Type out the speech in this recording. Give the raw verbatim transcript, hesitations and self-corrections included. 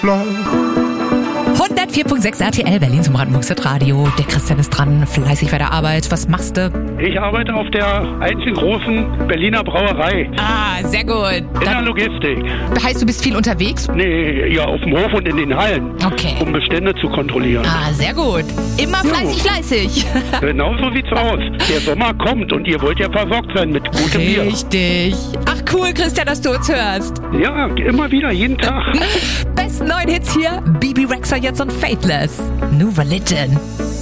hundertvier Komma sechs R T L Berlin zum Brandenburgs Radio. Der Christian ist dran, fleißig bei der Arbeit. Was machst du? Ich arbeite auf der einzigen großen Berliner Brauerei. Ah, sehr gut. In der Logistik. Heißt, du bist viel unterwegs? Nee, ja, auf dem Hof und in den Hallen. Okay. Um Bestände zu kontrollieren. Ah, sehr gut. Immer fleißig, fleißig. Genau so sieht's aus. Der Sommer kommt und ihr wollt ja versorgt sein mit gutem Bier. Richtig. Ach cool, Christian, dass du uns hörst. Ja, immer wieder, jeden Tag. Besten neuen Hits hier. Bibi Rexha jetzt und Faithless. New Religion.